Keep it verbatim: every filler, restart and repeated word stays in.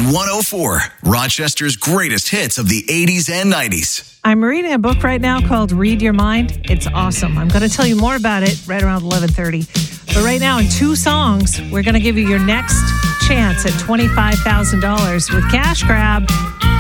one oh four, Rochester's greatest hits of the eighties and nineties. I'm reading a book right now called Read Your Mind. It's awesome. I'm going to tell you more about it right around eleven thirty. But right now, in two songs, we're going to give you your next chance at twenty-five thousand dollars with Cash Grab.